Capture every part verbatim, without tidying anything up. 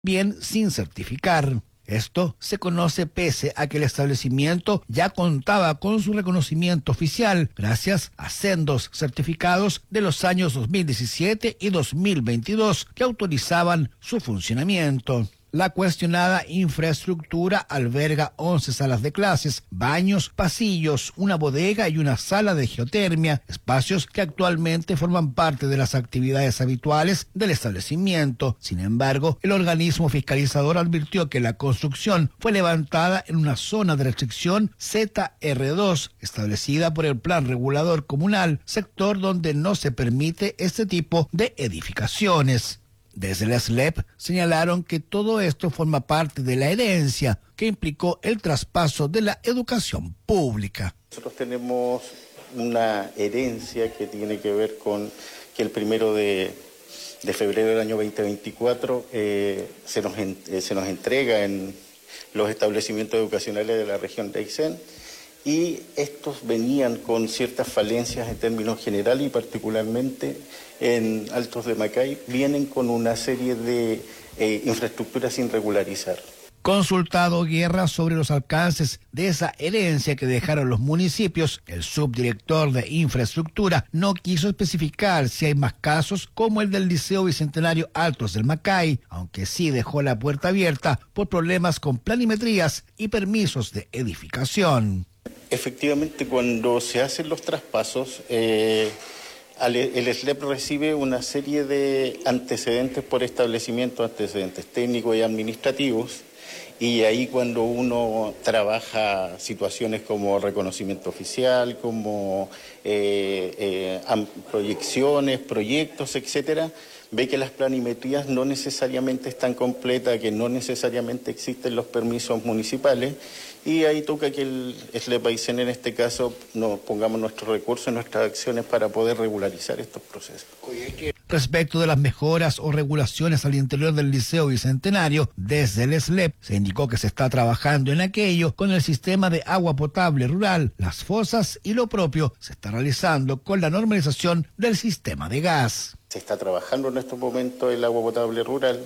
bien sin certificar. Esto se conoce pese a que el establecimiento ya contaba con su reconocimiento oficial gracias a sendos certificados de los años dos mil diecisiete y dos mil veintidós que autorizaban su funcionamiento. La cuestionada infraestructura alberga once salas de clases, baños, pasillos, una bodega y una sala de geotermia, espacios que actualmente forman parte de las actividades habituales del establecimiento. Sin embargo, el organismo fiscalizador advirtió que la construcción fue levantada en una zona de restricción Z R dos, establecida por el Plan Regulador Comunal, sector donde no se permite este tipo de edificaciones. Desde el S L E P señalaron que todo esto forma parte de la herencia que implicó el traspaso de la educación pública. Nosotros tenemos una herencia que tiene que ver con que el primero de, de febrero del año veinte veinticuatro eh, se, nos, eh, se nos entrega en los establecimientos educacionales de la región de Aysén, y estos venían con ciertas falencias en términos generales y particularmente en Altos de Macay, vienen con una serie de eh, infraestructuras sin regularizar. Consultado Guerra sobre los alcances de esa herencia que dejaron los municipios, el subdirector de infraestructura no quiso especificar si hay más casos como el del Liceo Bicentenario Altos del Macay, aunque sí dejó la puerta abierta por problemas con planimetrías y permisos de edificación. Efectivamente, cuando se hacen los traspasos, eh, el S L E P recibe una serie de antecedentes por establecimiento, antecedentes técnicos y administrativos, y ahí cuando uno trabaja situaciones como reconocimiento oficial, como eh, eh, proyecciones, proyectos, etcétera, ve que las planimetrías no necesariamente están completas, que no necesariamente existen los permisos municipales, y ahí toca que el S L E P Aysén en este caso nos pongamos nuestros recursos, nuestras acciones para poder regularizar estos procesos. Respecto de las mejoras o regulaciones al interior del Liceo Bicentenario, desde el S L E P se indicó que se está trabajando en aquello con el sistema de agua potable rural, las fosas, y lo propio se está realizando con la normalización del sistema de gas. Se está trabajando en estos momentos el agua potable rural,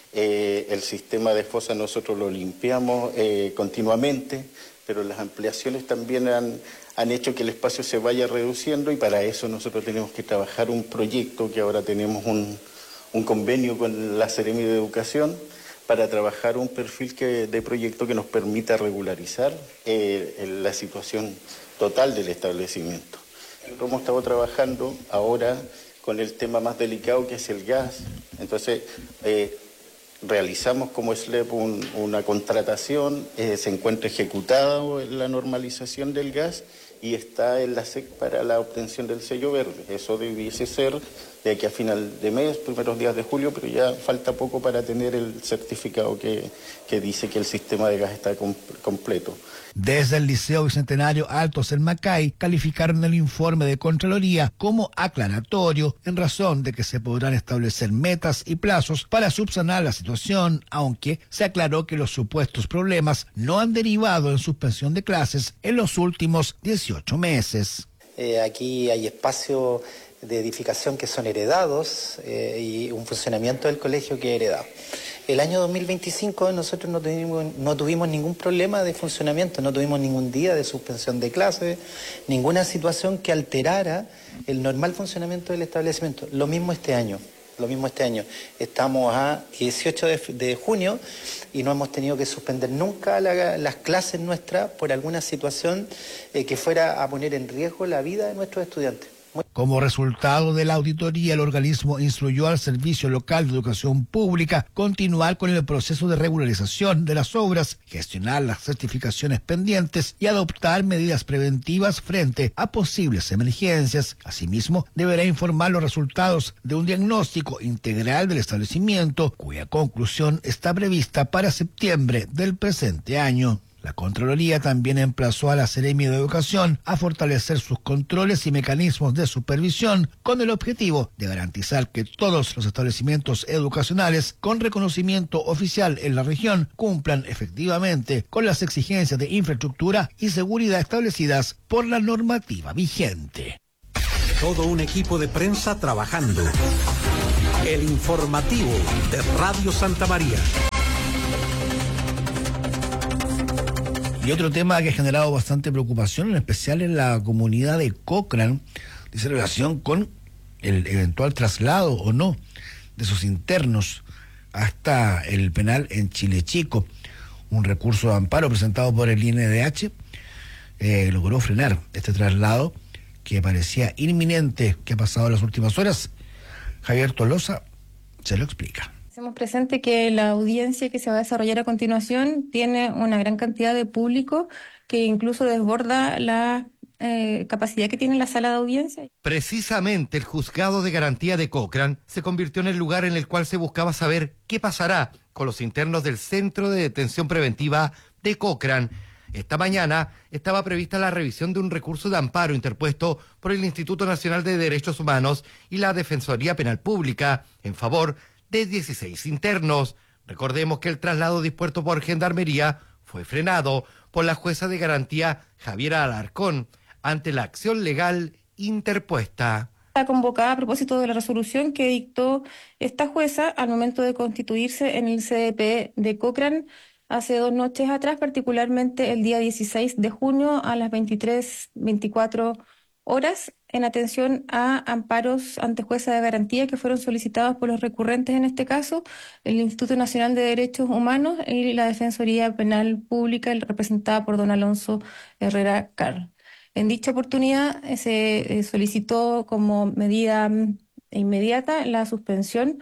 eh, el sistema de fosas nosotros lo limpiamos eh, continuamente, pero las ampliaciones también han, han hecho que el espacio se vaya reduciendo, y para eso nosotros tenemos que trabajar un proyecto que ahora tenemos un, un convenio con la Seremi de Educación para trabajar un perfil que, de proyecto que nos permita regularizar eh, la situación total del establecimiento. Nosotros hemos estado trabajando ahora con el tema más delicado que es el gas. Entonces eh, realizamos como S L E P un, una contratación, eh, se encuentra ejecutada la normalización del gas y está en la S E C para la obtención del sello verde. Eso debiese ser de aquí a final de mes, primeros días de julio, pero ya falta poco para tener el certificado que, que dice que el sistema de gas está com completo. Desde el Liceo Bicentenario Altos del Macay calificaron el informe de Contraloría como aclaratorio en razón de que se podrán establecer metas y plazos para subsanar la situación, aunque se aclaró que los supuestos problemas no han derivado en suspensión de clases en los últimos dieciocho meses. Eh, aquí hay espacios de edificación que son heredados eh, y un funcionamiento del colegio que es heredado. El año dos mil veinticinco nosotros no tuvimos, no tuvimos ningún problema de funcionamiento, no tuvimos ningún día de suspensión de clases, ninguna situación que alterara el normal funcionamiento del establecimiento. Lo mismo este año, lo mismo este año. Estamos a dieciocho de junio y no hemos tenido que suspender nunca la, las clases nuestras por alguna situación eh, que fuera a poner en riesgo la vida de nuestros estudiantes. Como resultado de la auditoría, el organismo instruyó al Servicio Local de Educación Pública continuar con el proceso de regularización de las obras, gestionar las certificaciones pendientes y adoptar medidas preventivas frente a posibles emergencias. Asimismo, deberá informar los resultados de un diagnóstico integral del establecimiento, cuya conclusión está prevista para septiembre del presente año. La Contraloría también emplazó a la Seremi de Educación a fortalecer sus controles y mecanismos de supervisión con el objetivo de garantizar que todos los establecimientos educacionales con reconocimiento oficial en la región cumplan efectivamente con las exigencias de infraestructura y seguridad establecidas por la normativa vigente. Todo un equipo de prensa trabajando. El informativo de Radio Santa María. Y otro tema que ha generado bastante preocupación, en especial en la comunidad de Cochrane, dice relación con el eventual traslado o no de sus internos hasta el penal en Chile Chico. Un recurso de amparo presentado por el I N D H eh, logró frenar este traslado que parecía inminente, que ha pasado en las últimas horas. Javier Tolosa se lo explica. Hacemos presente que la audiencia que se va a desarrollar a continuación tiene una gran cantidad de público que incluso desborda la eh, capacidad que tiene la sala de audiencia. Precisamente el juzgado de garantía de Cochrane se convirtió en el lugar en el cual se buscaba saber qué pasará con los internos del Centro de Detención Preventiva de Cochrane. Esta mañana estaba prevista la revisión de un recurso de amparo interpuesto por el Instituto Nacional de Derechos Humanos y la Defensoría Penal Pública en favor de dieciséis internos. Recordemos que el traslado dispuesto por Gendarmería fue frenado por la jueza de garantía Javiera Alarcón ante la acción legal interpuesta. Está convocada a propósito de la resolución que dictó esta jueza al momento de constituirse en el C D P de Cochrane hace dos noches atrás, particularmente el día dieciséis de junio a las veintitrés veinticuatro horas, en atención a amparos ante jueza de garantía que fueron solicitados por los recurrentes, en este caso, el Instituto Nacional de Derechos Humanos y la Defensoría Penal Pública, representada por don Alonso Herrera Carr. En dicha oportunidad eh, se eh, solicitó como medida mm, inmediata la suspensión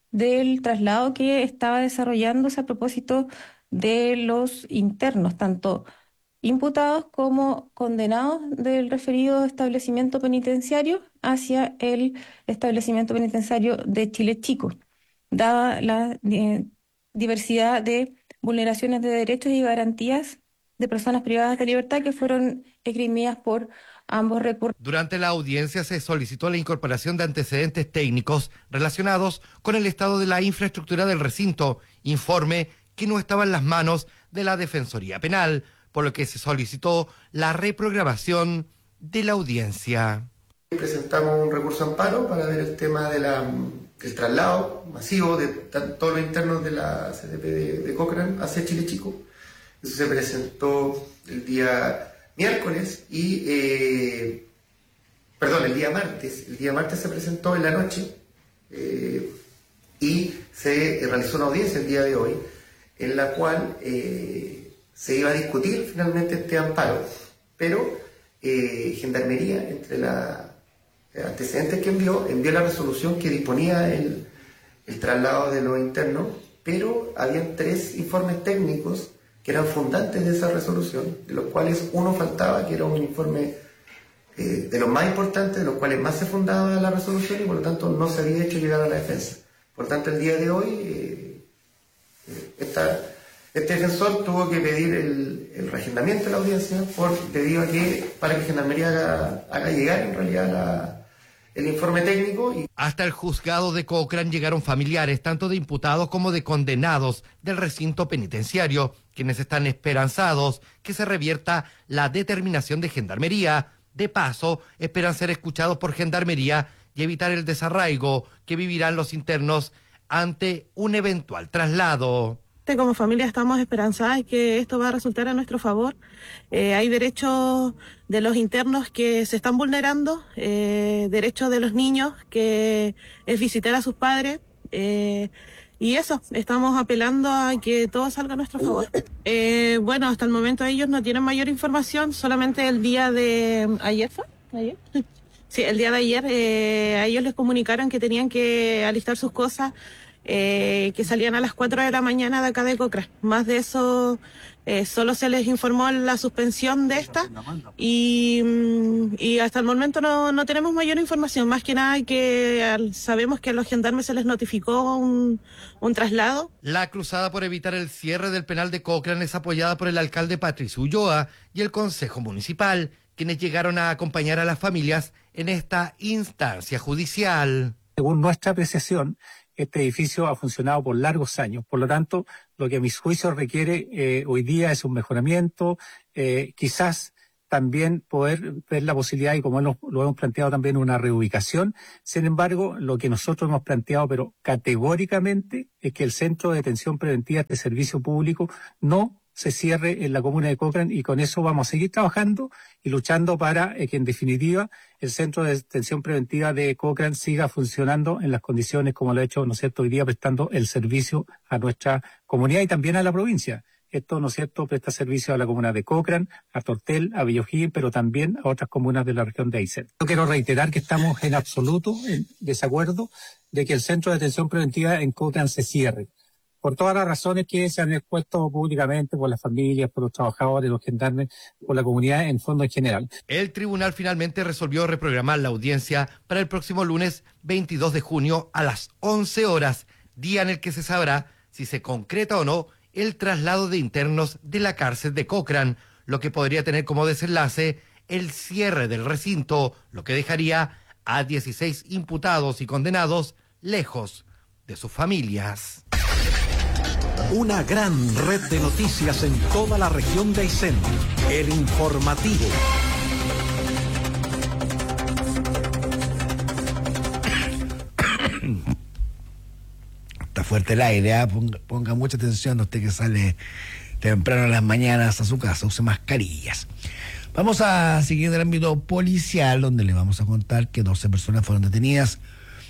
del traslado que estaba desarrollándose a propósito de los internos, tanto imputados como condenados del referido establecimiento penitenciario hacia el establecimiento penitenciario de Chile Chico, dada la eh, diversidad de vulneraciones de derechos y garantías de personas privadas de libertad que fueron esgrimidas por ambos recursos. Durante la audiencia se solicitó la incorporación de antecedentes técnicos relacionados con el estado de la infraestructura del recinto, informe que no estaba en las manos de la Defensoría Penal, por lo que se solicitó la reprogramación de la audiencia. Presentamos un recurso de amparo para ver el tema de la, del traslado masivo de todos los internos de la C D P de, de Cochrane hacia Chile Chico. Eso se presentó el día miércoles y, eh, perdón, el día martes. El día martes se presentó en la noche eh, y se realizó una audiencia el día de hoy, en la cual eh, se iba a discutir finalmente este amparo, pero eh, Gendarmería, entre los antecedentes que envió, envió la resolución que disponía el, el traslado de los internos, pero habían tres informes técnicos que eran fundantes de esa resolución, de los cuales uno faltaba, que era un informe eh, de los más importantes, de los cuales más se fundaba la resolución y por lo tanto no se había hecho llegar a la defensa. Por lo tanto, el día de hoy eh, Esta, este defensor tuvo que pedir el, el reagendamiento de la audiencia por, debido a que, para que Gendarmería haga, haga llegar en realidad la, el informe técnico. Y... Hasta el juzgado de Cochrane llegaron familiares, tanto de imputados como de condenados del recinto penitenciario, quienes están esperanzados que se revierta la determinación de Gendarmería. De paso, esperan ser escuchados por Gendarmería y evitar el desarraigo que vivirán los internos ante un eventual traslado. Como familia estamos esperanzadas que esto va a resultar a nuestro favor. Eh, hay derechos de los internos que se están vulnerando, eh, derechos de los niños que es visitar a sus padres, eh, y eso, estamos apelando a que todo salga a nuestro favor. Eh, bueno, hasta el momento ellos no tienen mayor información, solamente el día de ayer, ¿fue? ¿Ayer? Sí, el día de ayer eh, a ellos les comunicaron que tenían que alistar sus cosas, Eh, que salían a las cuatro de la mañana de acá de Cochrane. Más de eso, eh, solo se les informó la suspensión de esta y, y hasta el momento no, no tenemos mayor información, más que nada que al, sabemos que a los gendarmes se les notificó un, un traslado. La cruzada por evitar el cierre del penal de Cochrane es apoyada por el alcalde Patricio Ulloa y el Consejo Municipal, quienes llegaron a acompañar a las familias en esta instancia judicial. Según nuestra apreciación, este edificio ha funcionado por largos años, por lo tanto, lo que a mis juicios requiere eh, hoy día es un mejoramiento, eh, quizás también poder ver la posibilidad, y como lo, lo hemos planteado también, una reubicación. Sin embargo, lo que nosotros hemos planteado, pero categóricamente, es que el Centro de Detención Preventiva de Servicio Público no se cierre en la comuna de Cochrane, y con eso vamos a seguir trabajando y luchando para eh, que en definitiva el Centro de Detención Preventiva de Cochrane siga funcionando en las condiciones como lo ha hecho, ¿no es cierto?, hoy día, prestando el servicio a nuestra comunidad y también a la provincia. Esto, ¿no es cierto?, presta servicio a la comuna de Cochrane, a Tortel, a Bello O'Higgins, pero también a otras comunas de la región de Aysén. Yo quiero reiterar que estamos en absoluto en desacuerdo de que el Centro de Detención Preventiva en Cochrane se cierre, por todas las razones que se han expuesto públicamente por las familias, por los trabajadores, los gendarmes, por la comunidad en fondo en general. El tribunal finalmente resolvió reprogramar la audiencia para el próximo lunes veintidós de junio a las once horas, día en el que se sabrá si se concreta o no el traslado de internos de la cárcel de Cochrane, lo que podría tener como desenlace el cierre del recinto, lo que dejaría a dieciséis imputados y condenados lejos de sus familias. Una gran red de noticias en toda la región de Aysén. El Informativo. Está fuerte el aire, ¿eh? ponga, ponga mucha atención a usted que sale temprano en las mañanas a su casa, use mascarillas. Vamos a seguir en el ámbito policial, donde le vamos a contar que doce personas fueron detenidas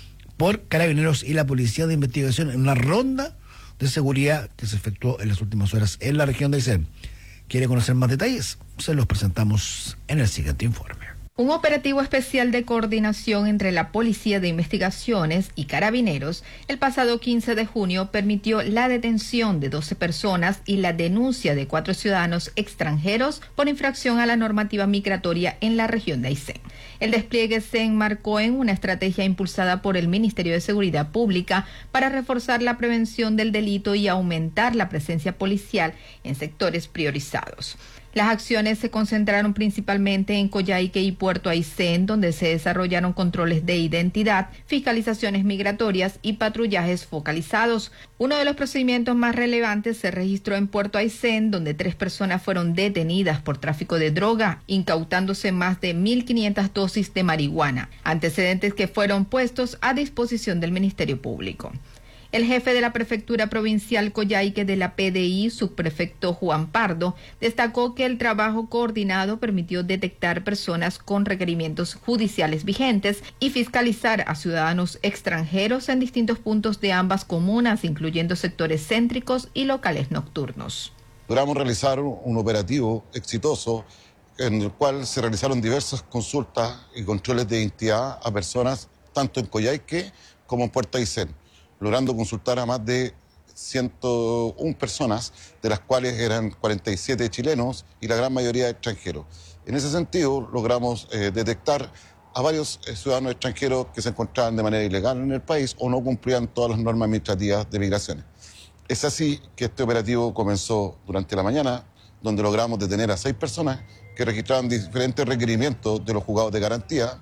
por Carabineros y la Policía de Investigación en una ronda de seguridad que se efectuó en las últimas horas en la región de Aysén. ¿Quiere conocer más detalles? Se los presentamos en el siguiente informe. Un operativo especial de coordinación entre la Policía de Investigaciones y Carabineros el pasado quince de junio permitió la detención de doce personas y la denuncia de cuatro ciudadanos extranjeros por infracción a la normativa migratoria en la región de Aysén. El despliegue se enmarcó en una estrategia impulsada por el Ministerio de Seguridad Pública para reforzar la prevención del delito y aumentar la presencia policial en sectores priorizados. Las acciones se concentraron principalmente en Coyhaique y Puerto Aysén, donde se desarrollaron controles de identidad, fiscalizaciones migratorias y patrullajes focalizados. Uno de los procedimientos más relevantes se registró en Puerto Aysén, donde tres personas fueron detenidas por tráfico de droga, incautándose más de mil quinientas dosis de marihuana, antecedentes que fueron puestos a disposición del Ministerio Público. El jefe de la Prefectura Provincial Coyhaique de la P D I, subprefecto Juan Pardo, destacó que el trabajo coordinado permitió detectar personas con requerimientos judiciales vigentes y fiscalizar a ciudadanos extranjeros en distintos puntos de ambas comunas, incluyendo sectores céntricos y locales nocturnos. Logramos realizar un operativo exitoso en el cual se realizaron diversas consultas y controles de identidad a personas tanto en Coyhaique como en Puerto Aysén, logrando consultar a más de ciento una personas, de las cuales eran cuarenta y siete chilenos y la gran mayoría extranjeros. En ese sentido, logramos eh, detectar a varios eh, ciudadanos extranjeros que se encontraban de manera ilegal en el país o no cumplían todas las normas administrativas de migraciones. Es así que este operativo comenzó durante la mañana, donde logramos detener a seis personas que registraban diferentes requerimientos de los juzgados de garantía.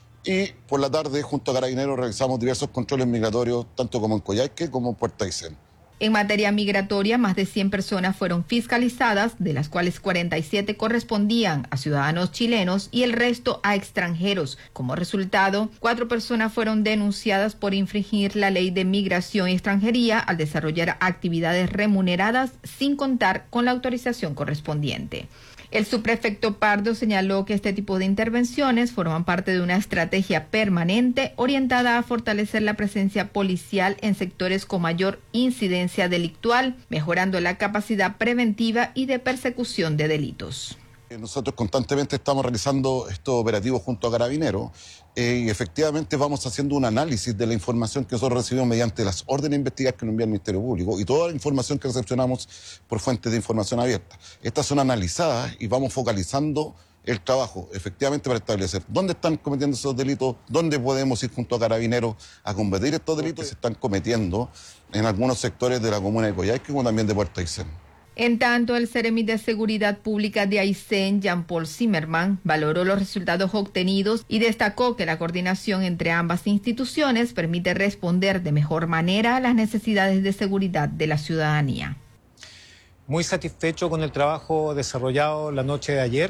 Y por la tarde, junto a Carabineros, realizamos diversos controles migratorios, tanto como en Coyhaique como en Puerto Aysén. En materia migratoria, más de cien personas fueron fiscalizadas, de las cuales cuarenta y siete correspondían a ciudadanos chilenos y el resto a extranjeros. Como resultado, cuatro personas fueron denunciadas por infringir la ley de migración y extranjería al desarrollar actividades remuneradas sin contar con la autorización correspondiente. El subprefecto Pardo señaló que este tipo de intervenciones forman parte de una estrategia permanente orientada a fortalecer la presencia policial en sectores con mayor incidencia delictual, mejorando la capacidad preventiva y de persecución de delitos. Nosotros constantemente estamos realizando estos operativos junto a Carabineros eh, y efectivamente vamos haciendo un análisis de la información que nosotros recibimos mediante las órdenes investigadas que nos envía el Ministerio Público y toda la información que recepcionamos por fuentes de información abierta. Estas son analizadas y vamos focalizando el trabajo efectivamente para establecer dónde están cometiendo esos delitos, dónde podemos ir junto a Carabineros a combatir estos delitos que se están cometiendo en algunos sectores de la comuna de Coyhaique como también de Puerto Aysén. En tanto, el Seremi de Seguridad Pública de Aysén, Jean-Paul Zimmerman, valoró los resultados obtenidos y destacó que la coordinación entre ambas instituciones permite responder de mejor manera a las necesidades de seguridad de la ciudadanía. Muy satisfecho con el trabajo desarrollado la noche de ayer.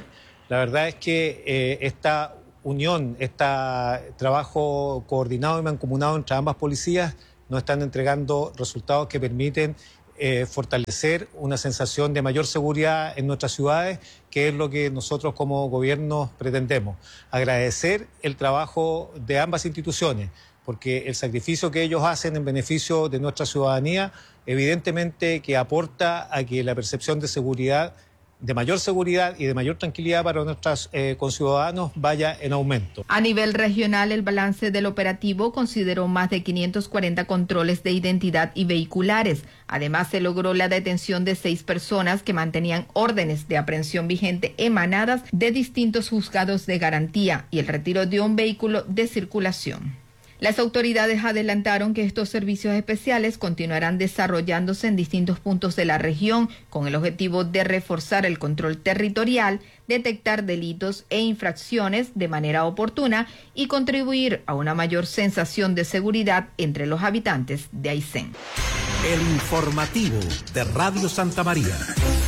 La verdad es que eh, esta unión, este trabajo coordinado y mancomunado entre ambas policías nos están entregando resultados que permiten eh, fortalecer una sensación de mayor seguridad en nuestras ciudades, que es lo que nosotros como gobierno pretendemos. Agradecer el trabajo de ambas instituciones, porque el sacrificio que ellos hacen en beneficio de nuestra ciudadanía, evidentemente que aporta a que la percepción de seguridad, de mayor seguridad y de mayor tranquilidad para nuestros eh, conciudadanos vaya en aumento. A nivel regional, el balance del operativo consideró más de quinientos cuarenta controles de identidad y vehiculares. Además, se logró la detención de seis personas que mantenían órdenes de aprehensión vigente emanadas de distintos juzgados de garantía y el retiro de un vehículo de circulación. Las autoridades adelantaron que estos servicios especiales continuarán desarrollándose en distintos puntos de la región con el objetivo de reforzar el control territorial, detectar delitos e infracciones de manera oportuna y contribuir a una mayor sensación de seguridad entre los habitantes de Aysén. El informativo de Radio Santa María.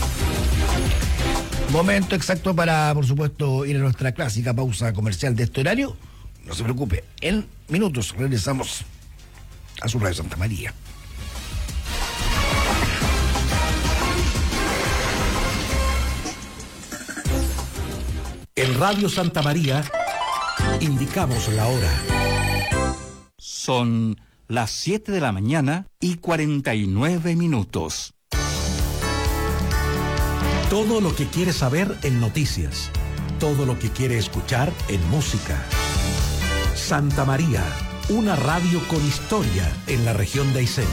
Momento exacto para, por supuesto, ir a nuestra clásica pausa comercial de este horario. No se preocupe, en minutos regresamos a su Radio Santa María. En Radio Santa María indicamos la hora. Son las siete de la mañana y cuarenta y nueve minutos. Todo lo que quiere saber en noticias, todo lo que quiere escuchar en música. Santa María, una radio con historia en la región de Aysén.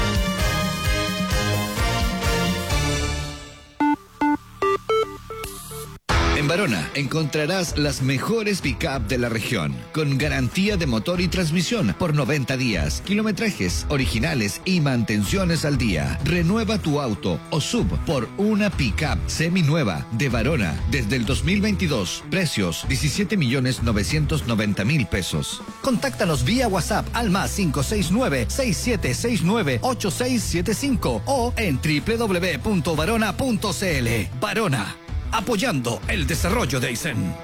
En Barona encontrarás las mejores pick-up de la región, con garantía de motor y transmisión por noventa días, kilometrajes originales y mantenciones al día. Renueva tu auto o sub por una pick-up seminueva de Barona desde el dos mil veintidós. Precios diecisiete millones novecientos noventa mil pesos. Contáctanos vía WhatsApp al más cinco seis nueve, seis siete seis nueve, ocho seis siete cinco o en doble u doble u doble u punto barona punto c l. Barona, apoyando el desarrollo de Aysén.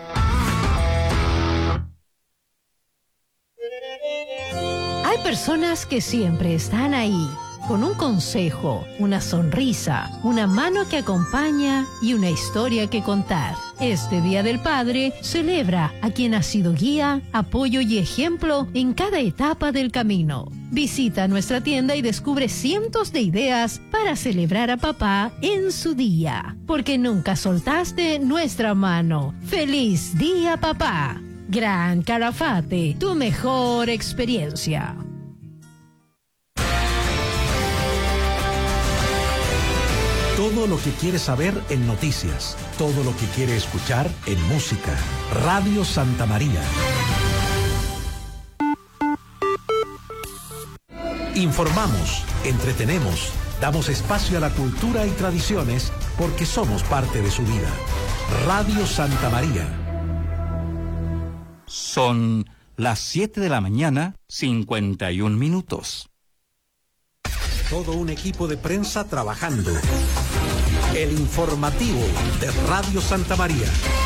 Hay personas que siempre están ahí, con un consejo, una sonrisa, una mano que acompaña y una historia que contar. Este Día del Padre celebra a quien ha sido guía, apoyo y ejemplo en cada etapa del camino. Visita nuestra tienda y descubre cientos de ideas para celebrar a papá en su día, porque nunca soltaste nuestra mano. ¡Feliz Día, papá! Gran Calafate, tu mejor experiencia. Todo lo que quiere saber en noticias, todo lo que quiere escuchar en música. Radio Santa María. Informamos, entretenemos, damos espacio a la cultura y tradiciones porque somos parte de su vida. Radio Santa María. Son las siete de la mañana, cincuenta y un minutos. Todo un equipo de prensa trabajando. El informativo de Radio Santa María.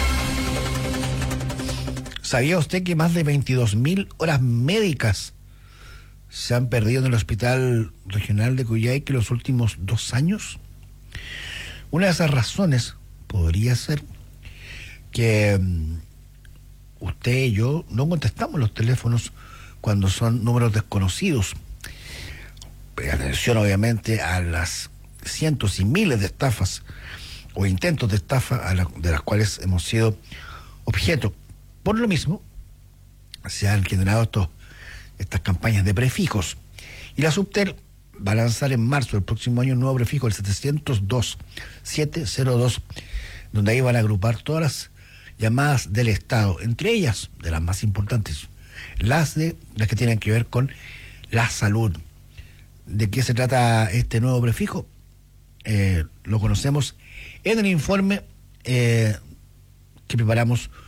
¿Sabía usted que más de veintidós mil horas médicas se han perdido en el Hospital Regional de Coyhaique en los últimos dos años? Una de esas razones podría ser que um, usted y yo no contestamos los teléfonos cuando son números desconocidos. Atención obviamente a las cientos y miles de estafas o intentos de estafa a la, de las cuales hemos sido objeto. Por lo mismo, se han generado estos, estas campañas de prefijos. Y la Subtel va a lanzar en marzo del próximo año un nuevo prefijo, el setecientos dos, setecientos dos, donde ahí van a agrupar todas las llamadas del Estado, entre ellas, de las más importantes, las, de, las que tienen que ver con la salud. ¿De qué se trata este nuevo prefijo? Eh, lo conocemos en el informe eh, que preparamos junto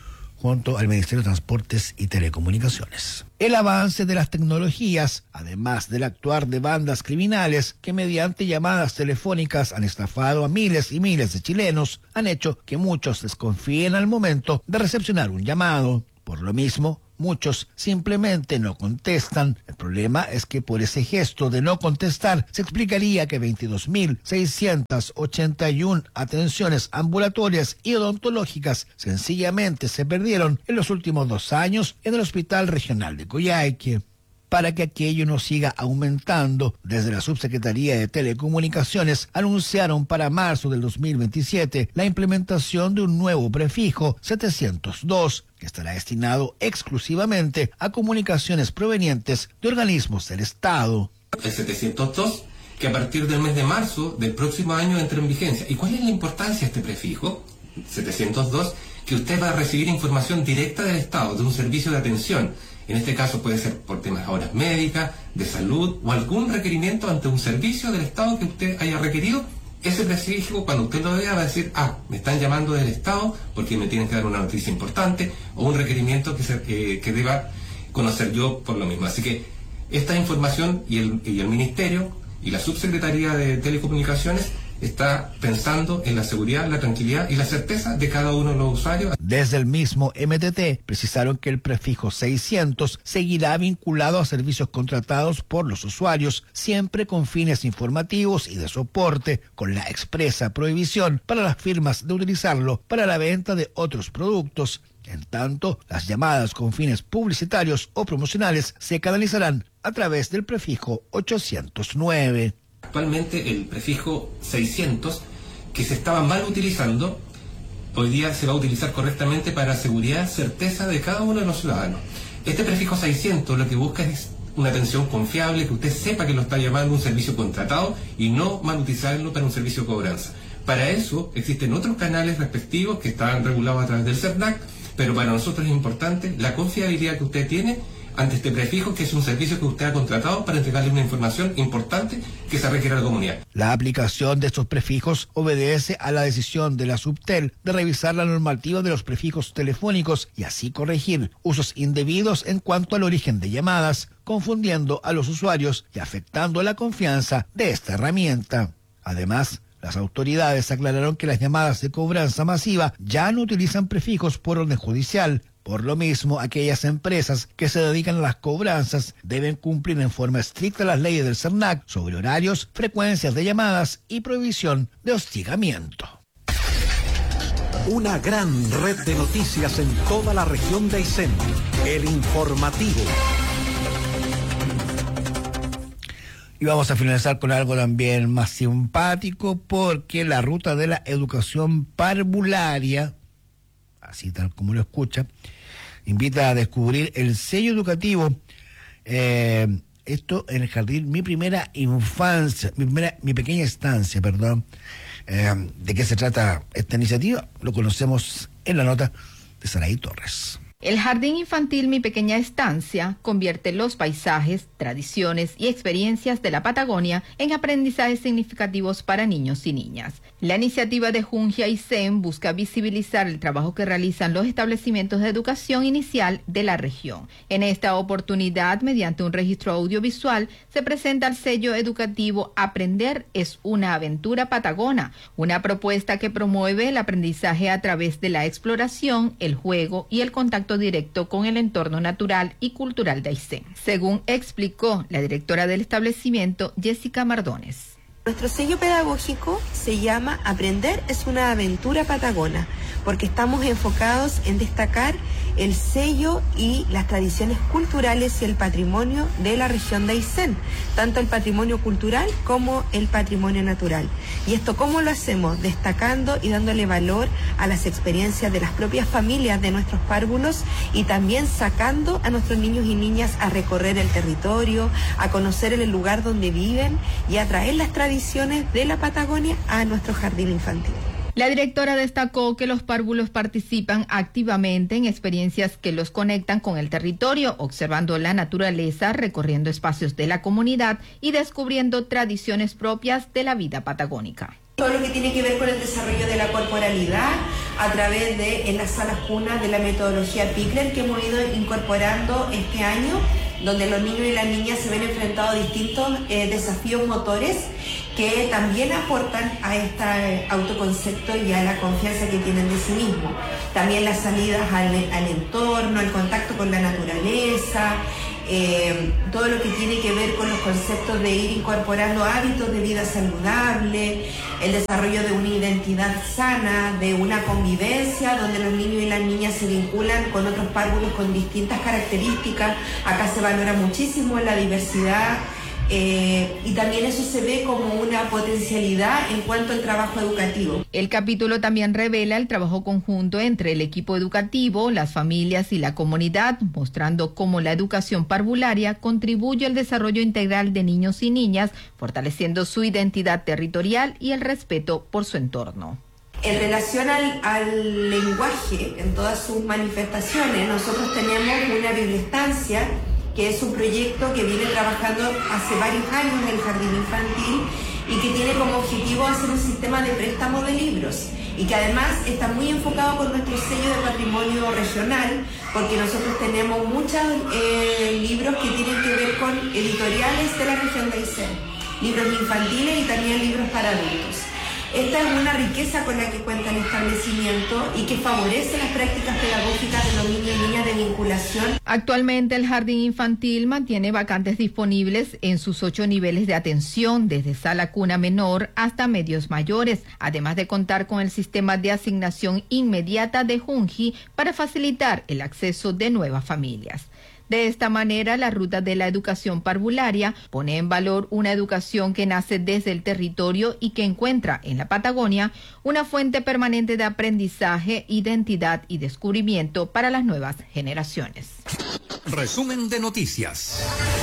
junto al Ministerio de Transportes y Telecomunicaciones. El avance de las tecnologías, además del actuar de bandas criminales que mediante llamadas telefónicas han estafado a miles y miles de chilenos, han hecho que muchos desconfíen al momento de recepcionar un llamado. Por lo mismo, muchos simplemente no contestan. El problema es que por ese gesto de no contestar se explicaría que veintidós mil seiscientas ochenta y una atenciones ambulatorias y odontológicas sencillamente se perdieron en los últimos dos años en el Hospital Regional de Coyhaique. Para que aquello no siga aumentando, desde la Subsecretaría de Telecomunicaciones anunciaron para marzo del dos mil veintisiete la implementación de un nuevo prefijo setecientos dos, que estará destinado exclusivamente a comunicaciones provenientes de organismos del Estado. El setecientos dos, que a partir del mes de marzo del próximo año entra en vigencia. ¿Y cuál es la importancia de este prefijo? setecientos dos, que usted va a recibir información directa del Estado, de un servicio de atención. En este caso puede ser por temas de horas médicas, de salud o algún requerimiento ante un servicio del Estado que usted haya requerido. Ese prefijo, cuando usted lo vea, va a decir, ah, me están llamando del Estado porque me tienen que dar una noticia importante o un requerimiento que, se, eh, que deba conocer yo por lo mismo. Así que esta información y el, y el Ministerio y la Subsecretaría de Telecomunicaciones está pensando en la seguridad, la tranquilidad y la certeza de cada uno de los usuarios. Desde el mismo M T T precisaron que el prefijo seiscientos seguirá vinculado a servicios contratados por los usuarios, siempre con fines informativos y de soporte, con la expresa prohibición para las firmas de utilizarlo para la venta de otros productos. En tanto, las llamadas con fines publicitarios o promocionales se canalizarán a través del prefijo ochocientos nueve. Actualmente el prefijo seiscientos, que se estaba mal utilizando, hoy día se va a utilizar correctamente para seguridad, certeza de cada uno de los ciudadanos. Este prefijo seiscientos lo que busca es una atención confiable, que usted sepa que lo está llamando un servicio contratado y no mal utilizarlo para un servicio de cobranza. Para eso existen otros canales respectivos que están regulados a través del CERNAC, pero para nosotros es importante la confiabilidad que usted tiene ante este prefijo, que es un servicio que usted ha contratado para entregarle una información importante que se requiere a la comunidad. La aplicación de estos prefijos obedece a la decisión de la Subtel de revisar la normativa de los prefijos telefónicos y así corregir usos indebidos en cuanto al origen de llamadas, confundiendo a los usuarios y afectando la confianza de esta herramienta. Además, las autoridades aclararon que las llamadas de cobranza masiva ya no utilizan prefijos por orden judicial. Por lo mismo, aquellas empresas que se dedican a las cobranzas deben cumplir en forma estricta las leyes del CERNAC sobre horarios, frecuencias de llamadas y prohibición de hostigamiento. Una gran red de noticias en toda la región de Aysén. El Informativo. Y vamos a finalizar con algo también más simpático, porque la ruta de la educación parvularia, así tal como lo escucha, invita a descubrir el sello educativo, eh, esto en el jardín Mi Primera Infancia, mi, primera, mi pequeña estancia, perdón. Eh, ¿De qué se trata esta iniciativa? Lo conocemos en la nota de Saraí Torres. El Jardín Infantil Mi Pequeña Estancia convierte los paisajes, tradiciones y experiencias de la Patagonia en aprendizajes significativos para niños y niñas. La iniciativa de Junji Aysén busca visibilizar el trabajo que realizan los establecimientos de educación inicial de la región. En esta oportunidad, mediante un registro audiovisual, se presenta el sello educativo Aprender es una aventura patagona, una propuesta que promueve el aprendizaje a través de la exploración, el juego y el contacto directo con el entorno natural y cultural de Aysén, según explicó la directora del establecimiento, Jessica Mardones. Nuestro sello pedagógico se llama Aprender es una aventura patagona, porque estamos enfocados en destacar el sello y las tradiciones culturales y el patrimonio de la región de Aysén, tanto el patrimonio cultural como el patrimonio natural. ¿Y esto cómo lo hacemos? Destacando y dándole valor a las experiencias de las propias familias de nuestros párvulos y también sacando a nuestros niños y niñas a recorrer el territorio, a conocer el lugar donde viven y a traer las tradiciones de la Patagonia a nuestro jardín infantil. La directora destacó que los párvulos participan activamente en experiencias que los conectan con el territorio, observando la naturaleza, recorriendo espacios de la comunidad y descubriendo tradiciones propias de la vida patagónica. Todo lo que tiene que ver con el desarrollo de la corporalidad a través de en las salas cunas de la metodología Pikler que hemos ido incorporando este año, donde los niños y las niñas se ven enfrentados a distintos eh, desafíos motores que también aportan a este autoconcepto y a la confianza que tienen de sí mismos. También las salidas al, al entorno, el contacto con la naturaleza, eh, todo lo que tiene que ver con los conceptos de ir incorporando hábitos de vida saludable, el desarrollo de una identidad sana, de una convivencia donde los niños y las niñas se vinculan con otros párvulos con distintas características. Acá se valora muchísimo la diversidad. Eh, y también eso se ve como una potencialidad en cuanto al trabajo educativo. El capítulo también revela el trabajo conjunto entre el equipo educativo, las familias y la comunidad, mostrando cómo la educación parvularia contribuye al desarrollo integral de niños y niñas, fortaleciendo su identidad territorial y el respeto por su entorno. En relación al, al lenguaje en todas sus manifestaciones, nosotros tenemos una bibliestancia que es un proyecto que viene trabajando hace varios años en el jardín infantil y que tiene como objetivo hacer un sistema de préstamo de libros y que además está muy enfocado con nuestro sello de patrimonio regional, porque nosotros tenemos muchos eh, libros que tienen que ver con editoriales de la región de Aysén, libros infantiles y también libros para adultos. Esta es una riqueza con la que cuenta el establecimiento y que favorece las prácticas pedagógicas de los niños y niñas de vinculación. Actualmente el jardín infantil mantiene vacantes disponibles en sus ocho niveles de atención, desde sala cuna menor hasta medios mayores, además de contar con el sistema de asignación inmediata de Junji para facilitar el acceso de nuevas familias. De esta manera, la ruta de la educación parvularia pone en valor una educación que nace desde el territorio y que encuentra en la Patagonia una fuente permanente de aprendizaje, identidad y descubrimiento para las nuevas generaciones. Resumen de noticias.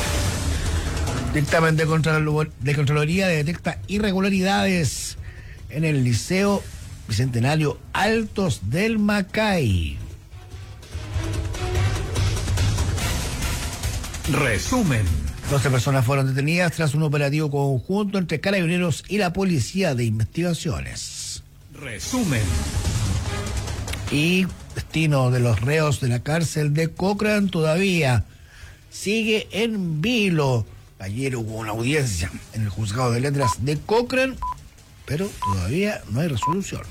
Dictamen de, Contralor- de Contraloría detecta irregularidades en el Liceo Bicentenario Altos del Macay. Resumen. doce personas fueron detenidas tras un operativo conjunto entre Carabineros y la Policía de Investigaciones. Resumen. Y destino de los reos de la cárcel de Cochrane todavía sigue en vilo. Ayer hubo una audiencia en el juzgado de letras de Cochrane, pero todavía no hay resolución.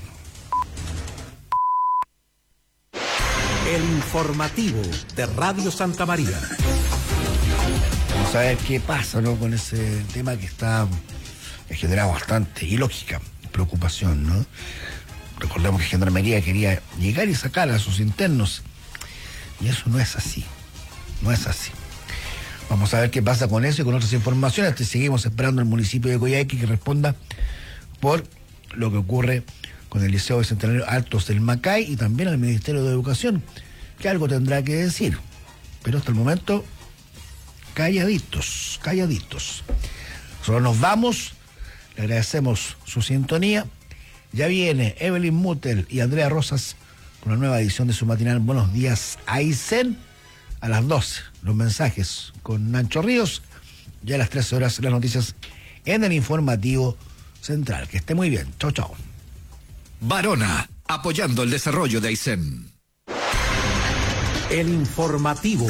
El informativo de Radio Santa María. Vamos a ver qué pasa, ¿no?, con ese tema que está que genera bastante ilógica preocupación, ¿no? Recordemos que Gendarmería quería llegar y sacar a sus internos y eso no es así, no es así. Vamos a ver qué pasa con eso y con otras informaciones. Te seguimos esperando el municipio de Coyhaique que responda por lo que ocurre con el Liceo Bicentenario Altos del Macay y también al Ministerio de Educación, que algo tendrá que decir, pero hasta el momento calladitos, calladitos. Solo nos vamos, le agradecemos su sintonía. Ya viene Evelyn Mutel y Andrea Rosas con una nueva edición de su matinal Buenos Días Aysén. A las doce, los mensajes con Nacho Ríos. Ya a las trece horas, las noticias en el informativo central. Que esté muy bien. Chau, chau. Barona, apoyando el desarrollo de Aysén. El informativo.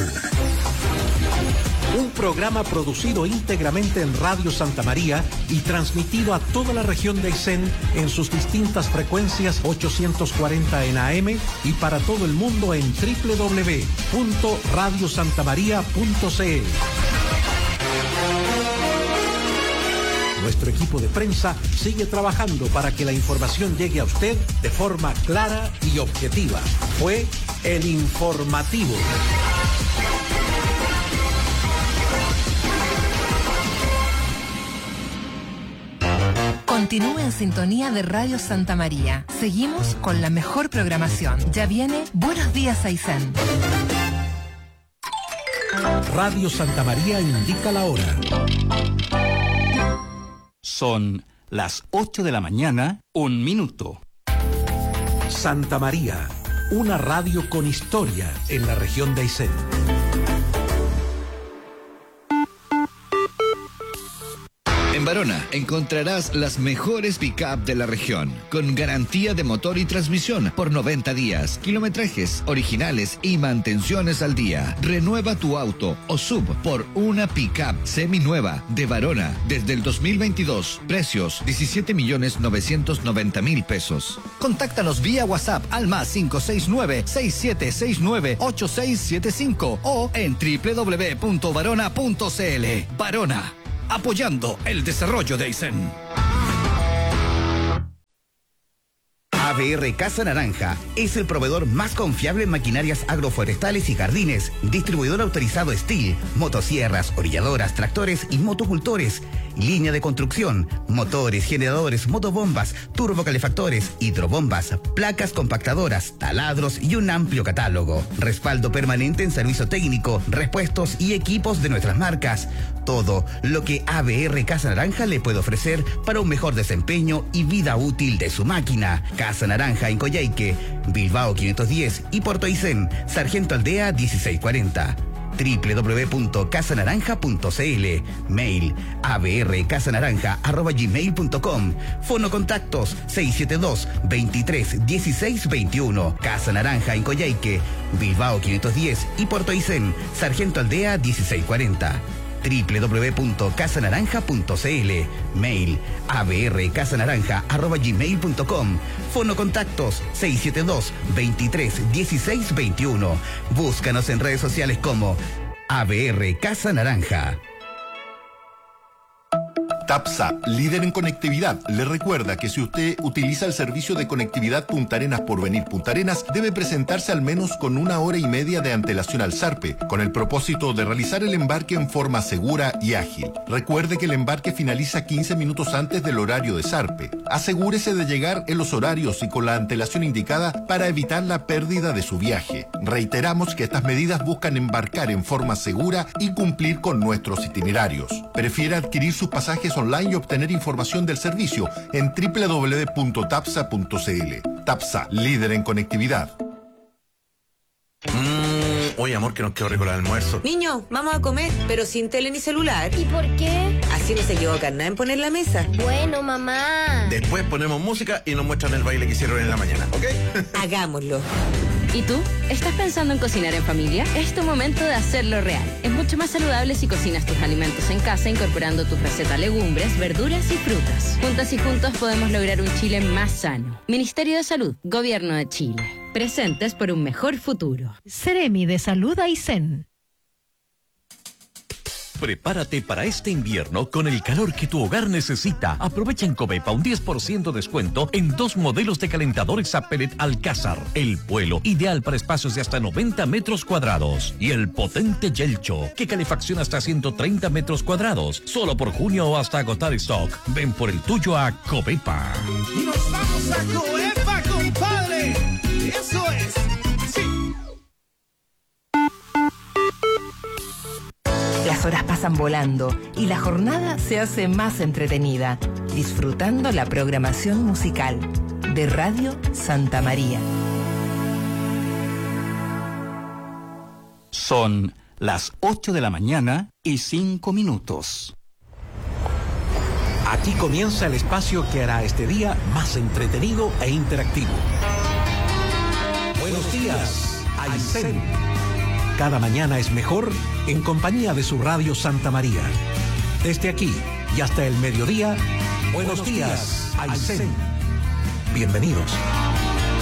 Un programa producido íntegramente en Radio Santa María y transmitido a toda la región de Aysén en sus distintas frecuencias ochocientos cuarenta en A M y para todo el mundo en doble u doble u doble u punto radio santa maría punto c l. Nuestro equipo de prensa sigue trabajando para que la información llegue a usted de forma clara y objetiva. Fue el informativo. Continúe en sintonía de Radio Santa María. Seguimos con la mejor programación. Ya viene Buenos Días Aysén. Radio Santa María indica la hora. Son las ocho de la mañana, un minuto. Santa María, una radio con historia en la región de Aysén. En Barona encontrarás las mejores pick-up de la región, con garantía de motor y transmisión por noventa días, kilometrajes originales y mantenciones al día. Renueva tu auto o sub por una pick-up seminueva de Barona desde el dos mil veintidós. Precios diecisiete millones novecientos noventa mil pesos. Contáctanos vía WhatsApp al más cinco seis nueve, seis siete seis nueve, ocho seis siete cinco o en doble u doble u doble u punto barona punto c l. Barona, apoyando el desarrollo de Aysén. A B R Casa Naranja es el proveedor más confiable en maquinarias agroforestales y jardines, distribuidor autorizado Steel, motosierras, orilladoras, tractores y motocultores, línea de construcción, motores, generadores, motobombas, turbocalefactores, hidrobombas, placas compactadoras, taladros y un amplio catálogo. Respaldo permanente en servicio técnico, repuestos y equipos de nuestras marcas. Todo lo que A B R Casa Naranja le puede ofrecer para un mejor desempeño y vida útil de su máquina. Casa Naranja en Coyhaique, Bilbao quinientos diez y Puerto Aysén, Sargento Aldea dieciséis cuarenta. doble u doble u doble u punto casa naranja punto c l. Mail abrcasanaranja arroba gmail punto com. Fono contactos seis siete dos, veintitrés, dieciséis veintiuno. Casa Naranja en Coyhaique, Bilbao quinientos diez y Puerto Aysén, Sargento Aldea dieciséis cuarenta. doble u doble u doble u punto casa naranja punto c l. Mail abrcasanaranja arroba gmail punto com. Fono contactos seis siete dos, veintitrés, dieciséis veintiuno. Búscanos en redes sociales como A B R Casa Naranja. TAPSA, líder en conectividad, le recuerda que si usted utiliza el servicio de conectividad Punta Arenas Porvenir Punta Arenas, debe presentarse al menos con una hora y media de antelación al SARPE, con el propósito de realizar el embarque en forma segura y ágil. Recuerde que el embarque finaliza quince minutos antes del horario de SARPE. Asegúrese de llegar en los horarios y con la antelación indicada para evitar la pérdida de su viaje. Reiteramos que estas medidas buscan embarcar en forma segura y cumplir con nuestros itinerarios. Prefiere adquirir sus pasajes online y obtener información del servicio en doble u doble u doble u punto tapsa punto c l. TAPSA, líder en conectividad. Mmm, oye amor, que nos quedó rico el almuerzo. Niño, vamos a comer, pero sin tele ni celular. ¿Y por qué? Así no se equivoca nada en poner la mesa. Bueno, mamá. Después ponemos música y nos muestran el baile que hicieron en la mañana, ¿ok? Hagámoslo. ¿Y tú? ¿Estás pensando en cocinar en familia? Es tu momento de hacerlo real. Es mucho más saludable si cocinas tus alimentos en casa incorporando tu receta legumbres, verduras y frutas. Juntas y juntos podemos lograr un Chile más sano. Ministerio de Salud, Gobierno de Chile. Presentes por un mejor futuro. Seremi de Salud Aysén. Prepárate para este invierno con el calor que tu hogar necesita. Aprovecha en Covepa un diez por ciento de descuento en dos modelos de calentadores a pellet Alcázar. El Vuelo, ideal para espacios de hasta noventa metros cuadrados. Y el potente Yelcho, que calefacciona hasta ciento treinta metros cuadrados. Solo por junio o hasta agotar stock. Ven por el tuyo a Covepa. Y nos vamos a Covepa, compadre. Eso es. Sí. Las horas pasan volando y la jornada se hace más entretenida, disfrutando la programación musical de Radio Santa María. Son las ocho de la mañana y cinco minutos. Aquí comienza el espacio que hará este día más entretenido e interactivo. Buenos días, Aysén. Cada mañana es mejor en compañía de su Radio Santa María. Desde aquí y hasta el mediodía, buenos días, Aysén. Bienvenidos.